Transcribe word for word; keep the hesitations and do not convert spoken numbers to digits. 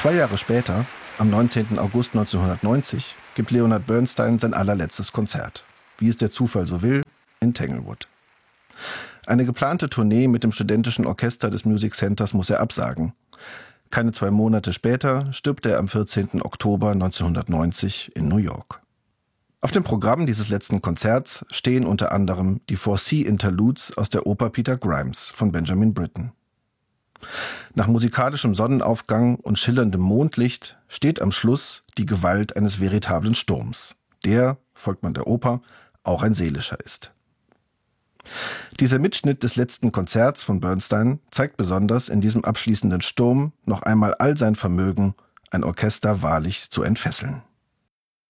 Zwei Jahre später, am neunzehnten August neunzehnhundertneunzig, gibt Leonard Bernstein sein allerletztes Konzert. Wie es der Zufall so will, in Tanglewood. Eine geplante Tournee mit dem studentischen Orchester des Music Centers muss er absagen. Keine zwei Monate später stirbt er am vierzehnten Oktober neunzehnhundertneunzig in New York. Auf dem Programm dieses letzten Konzerts stehen unter anderem die Four Sea Interludes aus der Oper Peter Grimes von Benjamin Britten. Nach musikalischem Sonnenaufgang und schillerndem Mondlicht steht am Schluss die Gewalt eines veritablen Sturms, der, folgt man der Oper, auch ein seelischer ist. Dieser Mitschnitt des letzten Konzerts von Bernstein zeigt besonders in diesem abschließenden Sturm noch einmal all sein Vermögen, ein Orchester wahrlich zu entfesseln.